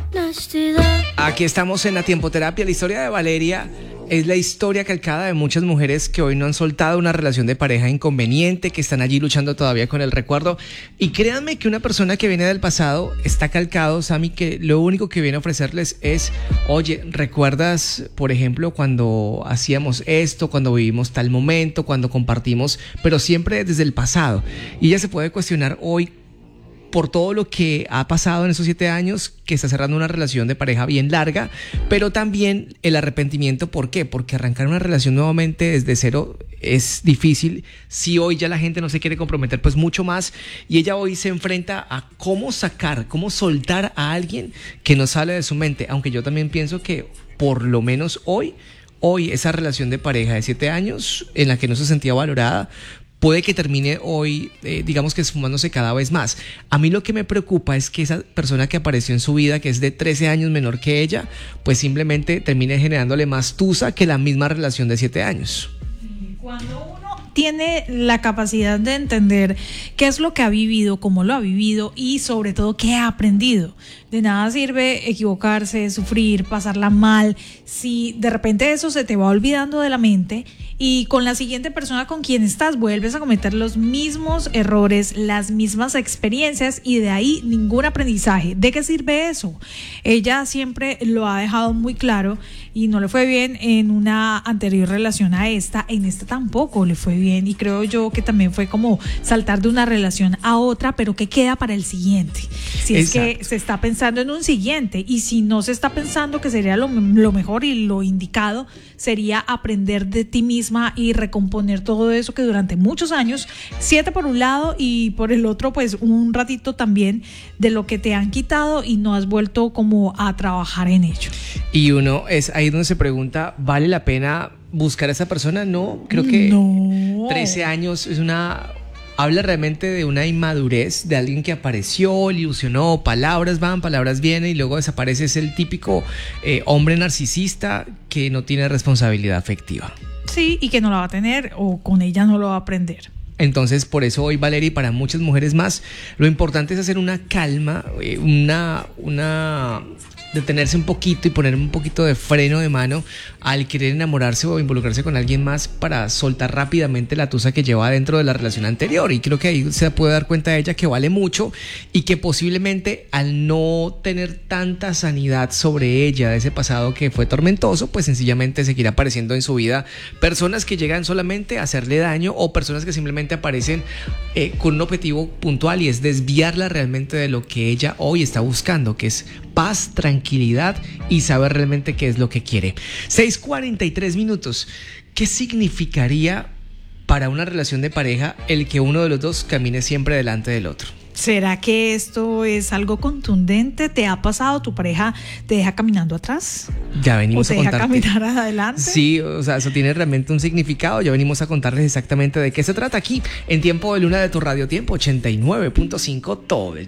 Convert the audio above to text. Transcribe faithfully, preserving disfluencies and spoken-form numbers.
Aquí estamos en la Tiempoterapia. La historia de Valeria es la historia calcada de muchas mujeres que hoy no han soltado una relación de pareja inconveniente, que están allí luchando todavía con el recuerdo. Y créanme que una persona que viene del pasado está calcado, Sammy, que lo único que viene a ofrecerles es: oye, ¿recuerdas, por ejemplo, cuando hacíamos esto, cuando vivimos tal momento, cuando compartimos, pero siempre desde el pasado? Y ella se puede cuestionar hoy por todo lo que ha pasado en esos siete años, que está cerrando una relación de pareja bien larga, pero también el arrepentimiento. ¿Por qué? Porque arrancar una relación nuevamente desde cero es difícil. Si hoy ya la gente no se quiere comprometer, pues mucho más. Y ella hoy se enfrenta a cómo sacar, cómo soltar a alguien que no sale de su mente. Aunque yo también pienso que por lo menos hoy, hoy esa relación de pareja de siete años en la que no se sentía valorada, puede que termine hoy, eh, digamos que esfumándose cada vez más. A mí lo que me preocupa es que esa persona que apareció en su vida, que es de trece años menor que ella, pues simplemente termine generándole más tusa que la misma relación de siete años. Cuando uno tiene la capacidad de entender qué es lo que ha vivido, cómo lo ha vivido y sobre todo qué ha aprendido. De nada sirve equivocarse, sufrir, pasarla mal, si de repente eso se te va olvidando de la mente y con la siguiente persona con quien estás vuelves a cometer los mismos errores, las mismas experiencias y de ahí ningún aprendizaje. ¿De qué sirve eso? Ella siempre lo ha dejado muy claro y no le fue bien en una anterior relación a esta, en esta tampoco le fue bien y creo yo que también fue como saltar de una relación a otra, pero ¿qué queda para el siguiente? Si es Exacto. que se está pensando en un siguiente y si no se está pensando que sería lo, lo mejor y lo indicado sería aprender de ti misma y recomponer todo eso que durante muchos años, siete por un lado y por el otro pues un ratito también de lo que te han quitado y no has vuelto como a trabajar en ello. Y uno es ahí donde se pregunta, ¿vale la pena buscar a esa persona? No, creo que no. trece años es una... Habla realmente de una inmadurez, de alguien que apareció, ilusionó, palabras van, palabras vienen y luego desaparece. Es el típico eh, hombre narcisista que no tiene responsabilidad afectiva. Sí, y que no la va a tener o con ella no lo va a aprender. Entonces, por eso hoy, Valeria, y para muchas mujeres más, lo importante es hacer una calma, eh, una... una detenerse un poquito y poner un poquito de freno de mano al querer enamorarse o involucrarse con alguien más para soltar rápidamente la tusa que lleva dentro de la relación anterior. Y creo que ahí se puede dar cuenta de ella que vale mucho y que posiblemente al no tener tanta sanidad sobre ella de ese pasado que fue tormentoso, pues sencillamente seguirá apareciendo en su vida personas que llegan solamente a hacerle daño o personas que simplemente aparecen eh, con un objetivo puntual y es desviarla realmente de lo que ella hoy está buscando, que es paz, tranquilidad y saber realmente qué es lo que quiere. seis cuarenta y tres minutos. ¿Qué significaría para una relación de pareja el que uno de los dos camine siempre delante del otro? ¿Será que esto es algo contundente? ¿Te ha pasado? ¿Tu pareja te deja caminando atrás? Ya venimos a contarte. ¿O te deja caminar adelante? Sí, o sea, eso tiene realmente un significado. Ya venimos a contarles exactamente de qué se trata aquí en Tiempo de Luna de tu Radio Tiempo ochenta y nueve punto cinco todo el tiempo.